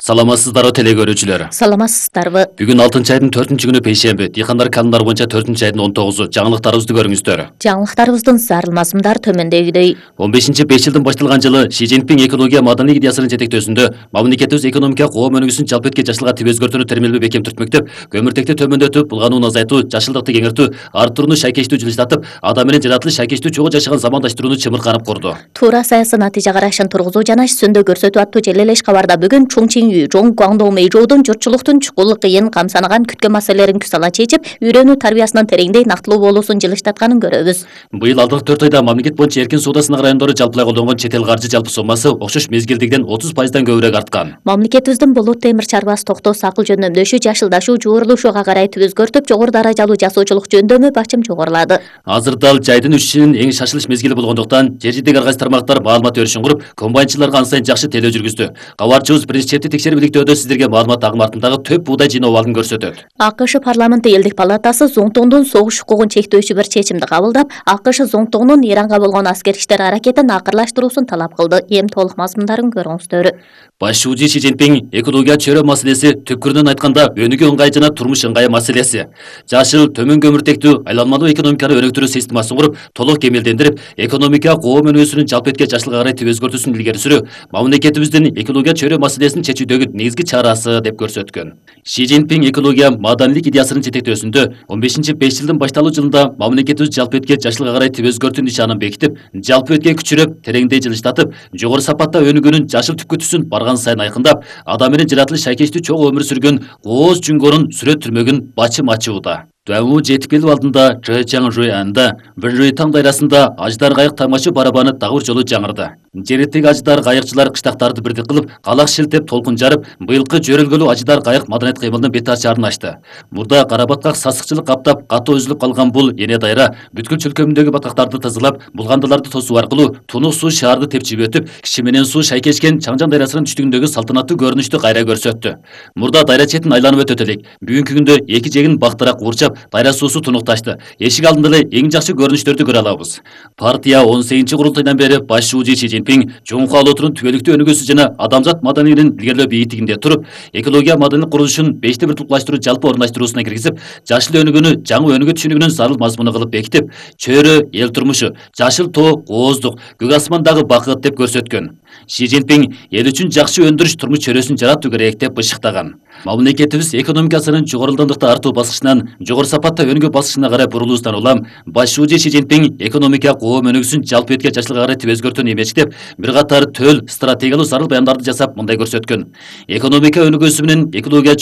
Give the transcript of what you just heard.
Саламатсыздарбы теле көрүүчүлөр. Саламатсыздарбы. Бүгүн 6 айдын 4 күнү пейшемби. Дыйкандар календар боюнча 4 айдын 19-у. Жаңылыктарыбызды көрүңүздөр. Жаңылыктарыбыздын зарылмасымдар төмөндөгүдөй. 15-5 жылдын башталган жылы Ши Цзиньпин экология маданий идеясынын жетектөөсүндө мамлекетибиз экономика коом өнүгүүсүн жалпы этке жашылга тип өзгөртүүнү термелби бекем түртмөктөп, көмүртекти төмөндөтүп, булганууну азайтуу, жашылдыкты кеңейтүү, арттырууну шайкештүү жылыштатып, адам менен жаратылыш шайкештүү чогуу жашаган замандаштырууну чымырканып курду. Туура саясий натыйжа карашын тургузуу жана сөндө көрсөтүү аттуу желелеш кабарда бүгүн Чуңчиңүү, Жоң Гуаңдоо Мэйжоудун журтчулуктун чукул кыйын камсанаган күткөн маселелерин күз ала чечип, үйрөнүү тарбиясынын тереңдей нактылуу болуусун жылыштатканын көрөбүз. Быйыл алдыңкы 4 айда мамлекет боюнча эркин соода сынак райондору жалпылай колдонгон чет эл каржы жалпы соммасы окшош мезгилдегиден 30%дан көбүрөөк арткан. Мамлекетибиздин Болот темир чарбасы токтоо сакыл жөндөмдөшү жашылдашуу жуурулушууга карай тип өзгөртүп, жогору даражалуу жасоочулук жөндөмү бачым жогорулады. Азыр дал жайдын өсүшүнүн эң шашылыш мезгили болгондуктан, жер жидек ар кайсы тармактар маалымат өрүшүн куруп, комбайнчыларга ан сайын жакшы тейлөө жүргүздү. Кабарчыбыз президентти текшерип иликтөөдө сиздерге маалымат агым артындагы төп буудай жыйноо абалын көрсөтөт. АКШ парламенти элдик палатасы Зоңтоңдун согуш укугун чектөөчү бир чечимди кабылдап, АКШ Зоңтоңдун Иранга болгон аскер иштер аракетин акырлаштыруусун талап кылды. Эми толук мазмундарын көрүңүздөр. Баш шуужи Ши Цзиньпин экология чөйрө маселеси түпкүрүнөн айтканда өнүгүү ыңгайы жана турмуш ыңгайы маселеси. Жашыл, төмөн көмүртектүү, айланмалуу экономиканы өнүктүрүү системасын куруп, толук кемелдендирип, экономика коом өнүгүүсүнүн жалпы этке жашылга карай тип өзгөртүүсүн илгери сүрүү мамлекетибиздин экология чөйрө маселесин чечүүдөгү негизги чарасы деп көрсөткөн. Ши Цзиньпин экология маданийлик идеясынын жетектөөсүндө 15-5 жылдын башталуу жылында мамлекетибиз жалпы этке жашылга карай тип өзгөртүү нишанын бекитип, жалпы этке күчүрөп, тереңдей жылыштатып, жогору сапатта өнүгүүнүн жашыл түпкүтүсүн барган сайын айкындап, адам менен жаратылыш шайкештүү чогуу өмүр сүргөн кооз жүнгөрүн сүрөттүрмөгүн бачым ачууда. Дуаңуу жетип келип алдында Чжэчжаң Жуйанда Бэнжуй таң дайрасында аждар кайык тамашы барабаны дагы бир жолу жаңырды. Жереттеги аждар кайыкчылар кыштактарды бирдик кылып, калак шилтеп толкун жарып, быйылкы жөрөлгөлүү аждар кайык маданият кыймылынын бет ачарын ачты. Мурда карабаткак сасыкчылык каптап, катуу өзүлүп калган бул эне дайра бүткүл чөлкөмүндөгү баткактарды тазалап, булгандыларды тосуу аркылуу тунук суу шаарды тепчип өтүп, киши менен суу шайкешкен Чаңжан дайрасынын түштүгүндөгү салтанаттуу көрүнүштү кайра көрсөттү. Мурда дайра четин айланып өтөт элек. Бүгүнкү күндө эки жегин бактыраак куурчап, дайра суусу тунукташты. Эшик алдында эле эң жакшы көрүнүштөрдү көрө алабыз. Партия 18 курултайдан бери баш шуужи Ши Цзиньпин Жоңху алоотунун түбөлүктүү өнүгүүсү жана адамзат маданийлигин илгерилөө бийиктигинде туруп, экология маданийлик курулушун 5-те 1 туплаштыруу жалпы орундаштыруусуна киргизип, жашыл өнүгүүнү жаңы өнүгүү түшүнүгүнүн зарыл мазмуну кылып бекитип, чөйрө эл турмушу, жашыл тоо кооздук, көк асмандагы бакыт деп көрсөткөн. Ши Цзиньпин эл үчүн жакшы өндүрүш турмуш чөйрөсүн жаратуу керек деп бышыктаган. Мамлекетибиз экономикасынын жогору ылдамдыкта артуу баскычынан жогору сапатта өнүгүү баскычына карай бурулуусунан улам баш шуужи Ши Цзиньпин экономика коом өнүгүүсүн жалпы этке жашылга карай тип өзгөртүүнү эмечтеп, бир катар төл стратегиялуу зарыл баяндарды жасап мындай көрсөткөн. Экономика өнүгүүсү менен экология